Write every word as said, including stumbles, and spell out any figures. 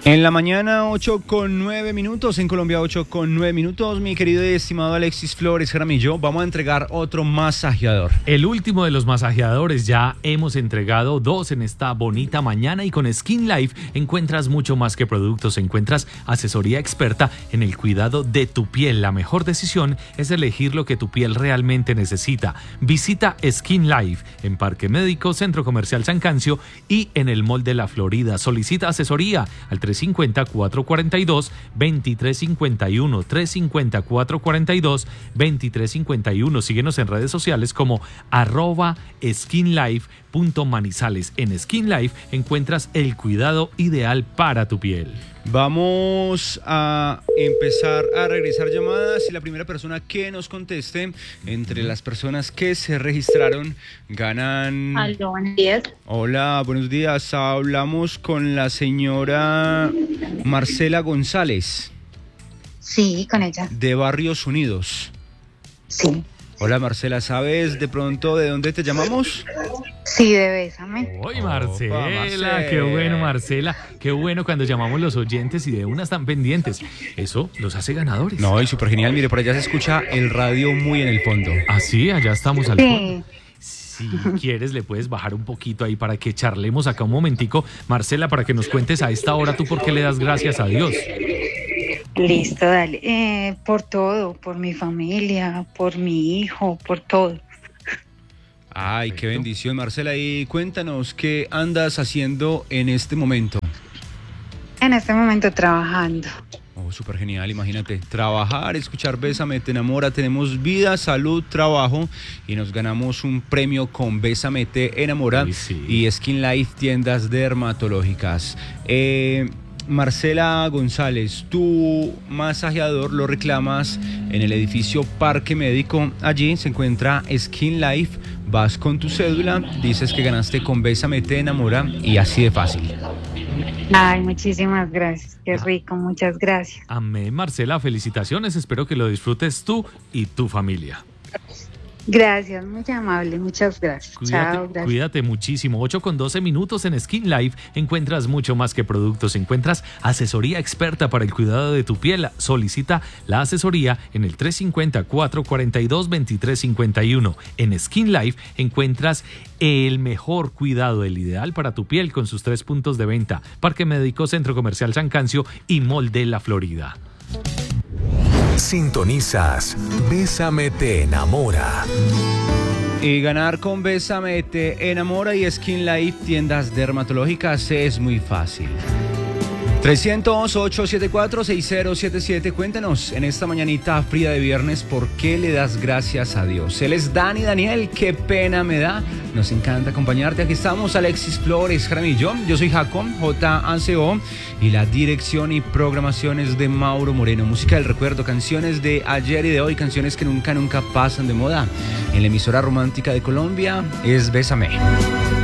En la mañana, ocho con nueve minutos, en Colombia ocho con nueve minutos, mi querido y estimado Alexis Flores Jaramillo, vamos a entregar otro masajeador. El último de los masajeadores, ya hemos entregado dos en esta bonita mañana y con Skin Life encuentras mucho más que productos, encuentras asesoría experta en el cuidado de tu piel. La mejor decisión es elegir lo que tu piel realmente necesita. Visita Skin Life en Parque Médico, Centro Comercial San Cancio y en el Mall de la Florida. Solicita asesoría al tres cinco cero, cuatro cuatro dos, dos tres cinco uno, tres cinco cero, cuatro cuatro dos, dos tres cinco uno. Síguenos en redes sociales como arroba skinlife.manizales. En Skin Life encuentras el cuidado ideal para tu piel. Vamos a empezar a regresar llamadas y la primera persona que nos conteste entre las personas que se registraron ganan... Aló, buenos días. Hola, buenos días. Hablamos con la señora Marcela González. Sí, con ella. De Barrios Unidos. Sí. Hola Marcela, ¿sabes de pronto de dónde te llamamos? Sí, de Bésame. ¡Uy, Marcela! Opa, Marcela. ¡Qué bueno, Marcela! ¡Qué bueno cuando llamamos los oyentes y de una están pendientes! Eso los hace ganadores. No, y súper genial. Mire, por allá se escucha el radio muy en el fondo. Ah, sí, allá estamos al Sí. fondo. Si quieres, le puedes bajar un poquito ahí para que charlemos acá un momentico. Marcela, para que nos cuentes a esta hora tú por qué le das gracias a Dios. Listo, dale. Eh, por todo, por mi familia, por mi hijo, por todo. Ay, qué Perfecto. bendición, Marcela. Y cuéntanos, ¿qué andas haciendo en este momento? En este momento trabajando. Oh, súper genial, imagínate, trabajar, escuchar Bésame, te enamora, tenemos vida, salud, trabajo y nos ganamos un premio con Bésame, te enamora. Uy, sí. Y Skin Life, tiendas dermatológicas. Eh, Marcela González, tu masajeador lo reclamas en el edificio Parque Médico, allí se encuentra Skin Life, vas con tu cédula, dices que ganaste con Bésame, te enamora y así de fácil. Ay, muchísimas gracias. Qué rico, muchas gracias. Amén, Marcela, felicitaciones. Espero que lo disfrutes tú y tu familia. Gracias, muy amable, muchas gracias. Cuídate, Chao, gracias. cuídate muchísimo. ocho con doce minutos en Skin Life encuentras mucho más que productos. Encuentras asesoría experta para el cuidado de tu piel. Solicita la asesoría en el tres cinco cero, cuatro cuatro dos, dos tres cinco uno. En Skin Life encuentras el mejor cuidado, el ideal para tu piel con sus tres puntos de venta: Parque Médico, Centro Comercial San Cancio y Mall de la Florida. Sintonizas Bésame te enamora. Y ganar con Bésame te enamora y Skin Life, tiendas dermatológicas, es muy fácil. trescientos ocho, setenta y cuatro, sesenta setenta y siete. Cuéntanos en esta mañanita fría de viernes por qué le das gracias a Dios. Él es Dani Daniel, qué pena me da. Nos encanta acompañarte. Aquí estamos Alexis Flores Jaramillo. Yo soy Jacob, J A C O. Y la dirección y programación es de Mauro Moreno. Música del recuerdo, canciones de ayer y de hoy, canciones que nunca, nunca pasan de moda. En la emisora romántica de Colombia es Bésame.